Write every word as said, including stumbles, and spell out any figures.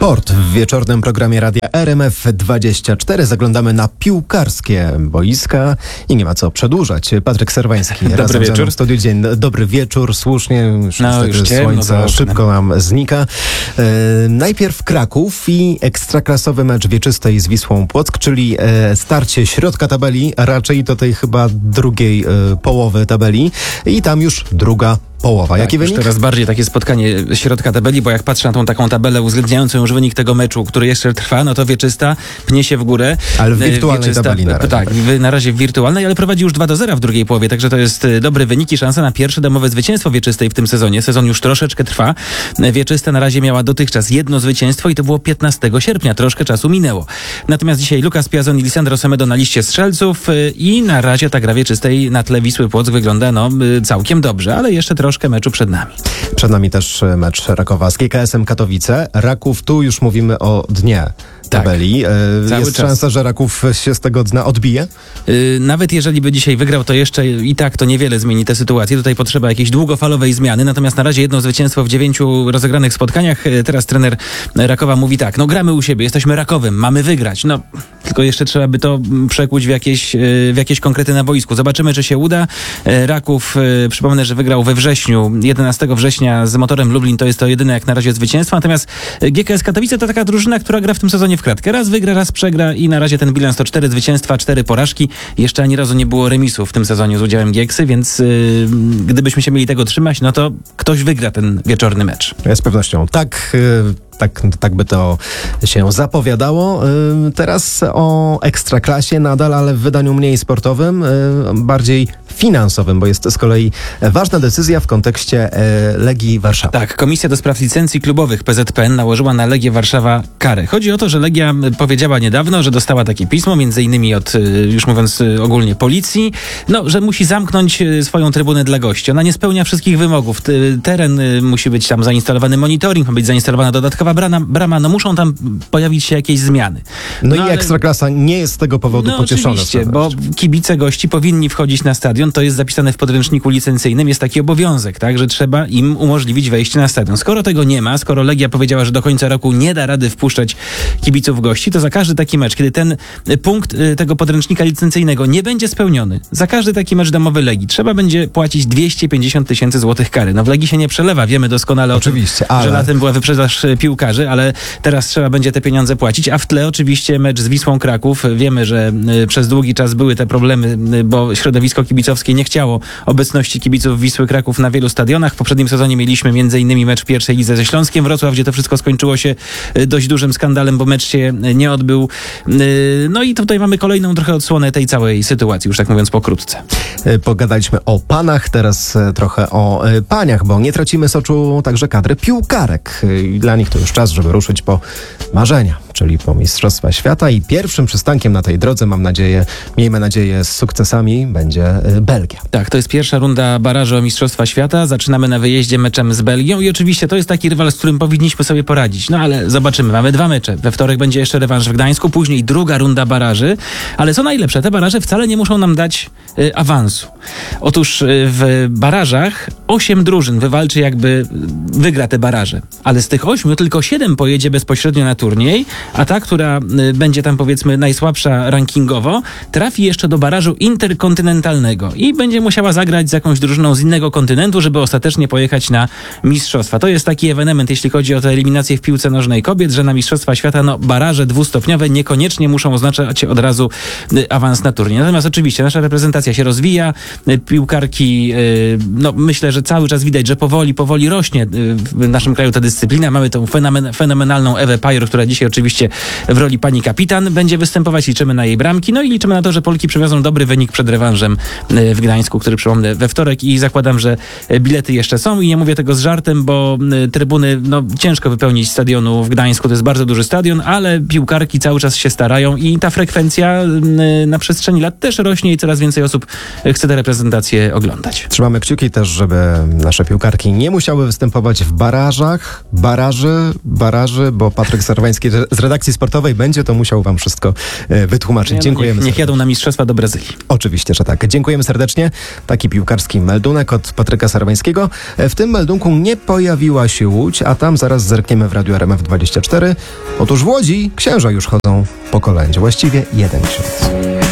Sport w wieczornym programie Radia R M F dwadzieścia cztery. Zaglądamy na piłkarskie boiska i nie ma co przedłużać. Patryk Serwański. Dobry wieczór. W studiu. Dzień dobry wieczór, słusznie. Już no, już ciemno, słońce no, szybko nam znika. E, najpierw Kraków i ekstraklasowy mecz wieczystej z Wisłą Płock, czyli e, starcie środka tabeli, a raczej do tej chyba drugiej e, połowy tabeli i tam już druga połowa. Jaki tak, wynik? Już teraz bardziej takie spotkanie środka tabeli, bo jak patrzę na tą taką tabelę uwzględniającą już wynik tego meczu, który jeszcze trwa, no to Wieczysta pnie się w górę. Ale w wirtualnej Wieczysta, tabeli na razie. Tak, na razie w wirtualnej, ale prowadzi już dwa do zera w drugiej połowie, także to jest dobry wynik i szansa na pierwsze domowe zwycięstwo Wieczystej w tym sezonie. Sezon już troszeczkę trwa. Wieczysta na razie miała dotychczas jedno zwycięstwo i to było piętnastego sierpnia. Troszkę czasu minęło. Natomiast dzisiaj Lukas Piazon i Lisandro Semedo na liście strzelców i na razie ta gra Wieczystej na tle Wisły Płock wygląda no całkiem dobrze, ale jeszcze troszkę meczu przed nami. Przed nami też mecz Rakowa z G K S-em Katowice. Raków, tu już mówimy o dnie tabeli. Tak, jest czas. szansa, że Raków się z tego dna odbije? Yy, nawet jeżeli by dzisiaj wygrał, to jeszcze i tak to niewiele zmieni tę sytuację. Tutaj potrzeba jakiejś długofalowej zmiany. Natomiast na razie jedno zwycięstwo w dziewięciu rozegranych spotkaniach. Teraz trener Rakowa mówi tak, no gramy u siebie, jesteśmy Rakowem, mamy wygrać. No, tylko jeszcze trzeba by to przekuć w jakieś, w jakieś konkrety na boisku. Zobaczymy, czy się uda. Raków, przypomnę, że wygrał we wrześniu, jedenastego września z Motorem Lublin. To jest to jedyne jak na razie zwycięstwo. Natomiast G K S Katowice to taka drużyna, która gra w tym sezonie w kratkę. Raz wygra, raz przegra i na razie ten bilans to cztery zwycięstwa, cztery porażki. Jeszcze ani razu nie było remisu w tym sezonie z udziałem Gieksy, więc yy, gdybyśmy się mieli tego trzymać, no to ktoś wygra ten wieczorny mecz. Z pewnością tak. Yy... Tak, tak by to się zapowiadało. Teraz o Ekstraklasie nadal, ale w wydaniu mniej sportowym, bardziej finansowym, bo jest z kolei ważna decyzja w kontekście Legii Warszawa. Tak, Komisja do Spraw Licencji Klubowych P Z P N nałożyła na Legię Warszawa karę. Chodzi o to, że Legia powiedziała niedawno, że dostała takie pismo, między innymi od, już mówiąc ogólnie, policji, no, że musi zamknąć swoją trybunę dla gości. Ona nie spełnia wszystkich wymogów. Teren musi być tam zainstalowany monitoring, ma być zainstalowana dodatkowa Brama, brama, no muszą tam pojawić się jakieś zmiany. No, no i ale... Ekstraklasa nie jest z tego powodu no, pocieszona. Oczywiście, bo kibice gości powinni wchodzić na stadion, to jest zapisane w podręczniku licencyjnym, jest taki obowiązek, tak, że trzeba im umożliwić wejście na stadion. Skoro tego nie ma, skoro Legia powiedziała, że do końca roku nie da rady wpuszczać kibiców gości, to za każdy taki mecz, kiedy ten punkt tego podręcznika licencyjnego nie będzie spełniony, za każdy taki mecz domowy Legii trzeba będzie płacić dwieście pięćdziesiąt tysięcy złotych kary. No w Legii się nie przelewa, wiemy doskonale oczywiście, o tym, ale... że latem była wyprzedaż piłkarzy, ale teraz trzeba będzie te pieniądze płacić, a w tle oczywiście mecz z Wisłą Kraków. Wiemy, że y, przez długi czas były te problemy, y, bo środowisko kibicowskie nie chciało obecności kibiców Wisły Kraków na wielu stadionach. W poprzednim sezonie mieliśmy między innymi mecz w pierwszej lidze ze Śląskiem Wrocław, gdzie to wszystko skończyło się y, dość dużym skandalem, bo mecz się y, nie odbył. Y, no i tutaj mamy kolejną trochę odsłonę tej całej sytuacji, już tak mówiąc pokrótce. Pogadaliśmy o panach, teraz trochę o y, paniach, bo nie tracimy z oczu także kadry piłkarek. I dla nich to już czas, żeby ruszyć po marzenia, czyli po Mistrzostwa Świata i pierwszym przystankiem na tej drodze, mam nadzieję, miejmy nadzieję, z sukcesami będzie Belgia. Tak, to jest pierwsza runda barażu o Mistrzostwa Świata. Zaczynamy na wyjeździe meczem z Belgią i oczywiście to jest taki rywal, z którym powinniśmy sobie poradzić. No ale zobaczymy, mamy dwa mecze. We wtorek będzie jeszcze rewanż w Gdańsku, później druga runda baraży, ale co najlepsze, te baraże wcale nie muszą nam dać y, awansu. Otóż y, w barażach osiem drużyn wywalczy jakby, wygra te baraże, ale z tych ośmiu tylko siedem pojedzie bezpośrednio na turniej, a ta, która y, będzie tam powiedzmy najsłabsza rankingowo, trafi jeszcze do barażu interkontynentalnego i będzie musiała zagrać z jakąś drużyną z innego kontynentu, żeby ostatecznie pojechać na Mistrzostwa. To jest taki ewenement, jeśli chodzi o tę eliminację w piłce nożnej kobiet, że na Mistrzostwa Świata no, baraże dwustopniowe niekoniecznie muszą oznaczać od razu y, awans na turniej. Natomiast oczywiście nasza reprezentacja się rozwija, y, piłkarki, y, no myślę, że cały czas widać, że powoli, powoli rośnie y, w naszym kraju ta dyscyplina. Mamy tą fenomen- fenomenalną Ewę Pajor, która dzisiaj oczywiście w roli pani kapitan będzie występować. Liczymy na jej bramki, no i liczymy na to, że Polki przywiozą dobry wynik przed rewanżem w Gdańsku, który przypomnę we wtorek i zakładam, że bilety jeszcze są i nie mówię tego z żartem, bo trybuny, no ciężko wypełnić stadionu w Gdańsku, to jest bardzo duży stadion, ale piłkarki cały czas się starają i ta frekwencja na przestrzeni lat też rośnie i coraz więcej osób chce tę reprezentację oglądać. Trzymamy kciuki też, żeby nasze piłkarki nie musiały występować w barażach, baraży, baraży, bo Patryk Serwański z redakcji sportowej będzie, to musiał wam wszystko e, wytłumaczyć. Nie, no, Dziękujemy niech, niech serdecznie. jadą na mistrzostwa do Brazylii. Oczywiście, że tak. Dziękujemy serdecznie. Taki piłkarski meldunek od Patryka Sarwańskiego. E, W tym meldunku nie pojawiła się Łódź, a tam zaraz zerkniemy w Radiu R M F dwadzieścia cztery. Otóż w Łodzi księża już chodzą po kolędzie. Właściwie jeden ksiądz.